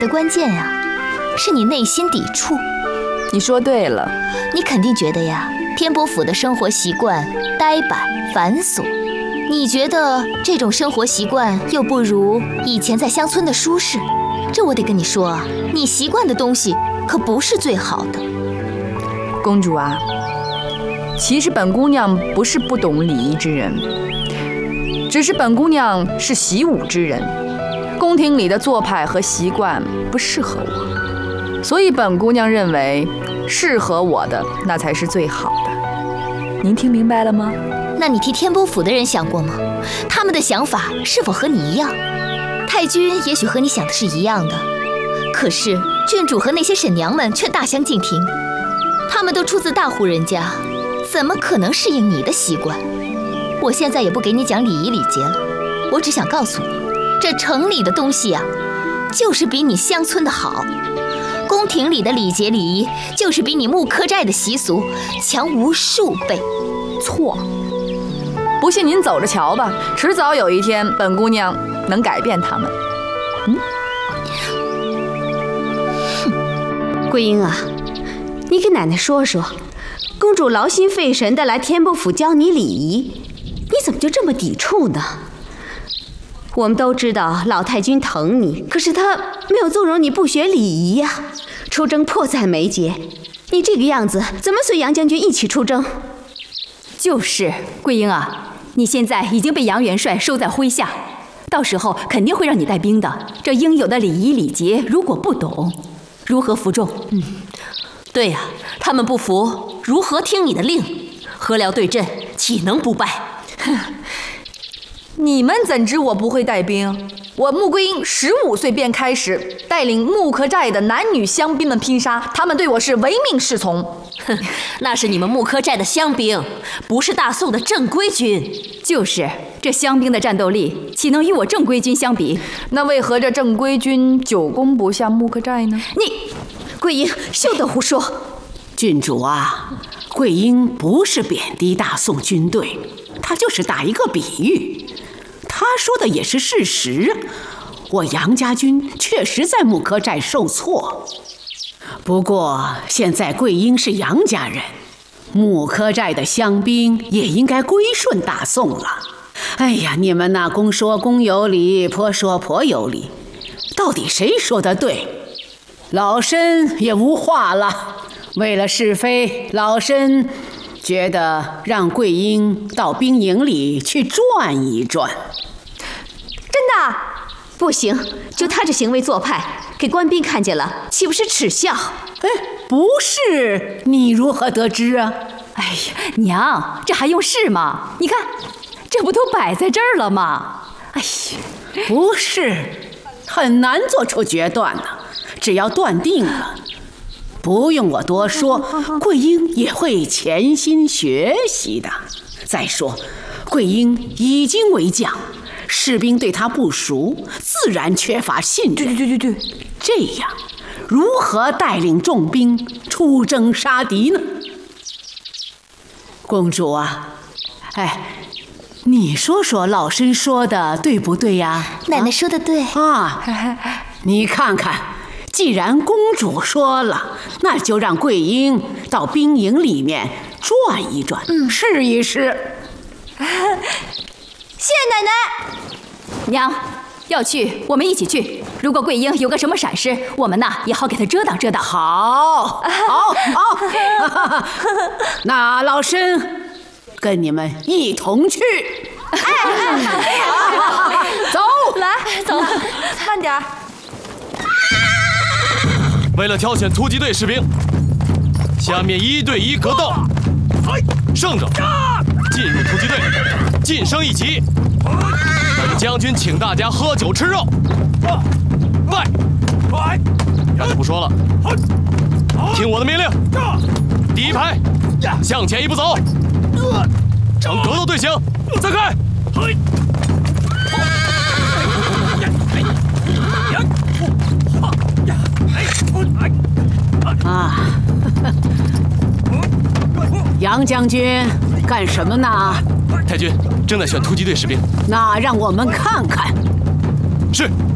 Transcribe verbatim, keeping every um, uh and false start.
的关键呀，是你内心抵触。 你说对了， 你肯定觉得呀，天波府的生活习惯呆板繁琐，你觉得这种生活习惯又不如以前在乡村的舒适。这我得跟你说啊，你习惯的东西可不是最好的。 公主啊，其实本姑娘不是不懂礼仪之人，只是本姑娘是习武之人，宫廷里的做派和习惯不适合我，所以本姑娘认为适合我的那才是最好的。您听明白了吗？ 那你替天波府的人想过吗？他们的想法是否和你一样？太君也许和你想的是一样的，可是郡主和那些婶娘们却大相径庭，他们都出自大户人家，怎么可能适应你的习惯？我现在也不给你讲礼仪礼节了，我只想告诉你，这城里的东西啊，就是比你乡村的好，宫廷里的礼节礼仪就是比你木柯寨的习俗强无数倍。 错，不信您走着瞧吧，迟早有一天本姑娘能改变他们。嗯， 桂英啊，你给奶奶说说，公主劳心费神的来天波府教你礼仪，你怎么就这么抵触呢？我们都知道老太君疼你，可是他没有纵容你不学礼仪呀、啊。出征迫在眉睫，你这个样子怎么随杨将军一起出征？ 就是桂英啊，你现在已经被杨元帅收在麾下，到时候肯定会让你带兵的。这应有的礼仪礼节，如果不懂，如何服众？ 嗯，对呀、啊，他们不服，如何听你的令？合辽对阵，岂能不败？ 哼，你们怎知我不会带兵？我穆桂英十五岁便开始带领木柯寨的男女乡兵们拼杀，他们对我是唯命是从。 哼，那是你们木柯寨的乡兵，不是大宋的正规军。 就是这乡兵的战斗力，岂能与我正规军相比？ 那为何这正规军久攻不下木柯寨呢？ 你，桂英，休得胡说！ 郡主啊，桂英不是贬低大宋军队，她就是打一个比喻。他说的也是事实，我杨家军确实在木柯寨受挫。不过现在桂英是杨家人，木柯寨的乡兵也应该归顺大宋了。哎呀，你们那公说公有理，婆说婆有理，到底谁说的对？老身也无话了。为了是非，老身觉得让桂英到兵营里去转一转。 真的？不行，就他这行为做派，给官兵看见了，岂不是耻笑？ 哎，不是，你如何得知啊？ 哎呀，娘，这还用是吗？你看，这不都摆在这儿了吗？哎呀， 不是，很难做出决断呢。只要断定了，不用我多说，桂英也会潜心学习的。再说，桂英已经为将，士兵对他不熟，自然缺乏信任。 对对对对对， 这样如何带领重兵出征杀敌呢？公主啊，哎，你说说老身说的对不对呀？ 奶奶说的对啊，你看看，既然公主说了，那就让桂英到兵营里面转一转，嗯，试一试。 谢谢奶奶。 娘，要去我们一起去。如果桂英有个什么闪失，我们呐也好给她遮挡遮挡。 好，好，好。那老身跟你们一同去。 哎， 走， 来，走，慢点儿。 为了挑选突击队士兵，下面一对一格斗，胜者进入突击队，晋升一级。本将军请大家喝酒吃肉。喂，别的不说了，听我的命令。第一排，向前一步走，呈格斗队形，散开。 啊，杨将军干什么呢？ 太君正在选突击队士兵。 那让我们看看。 是。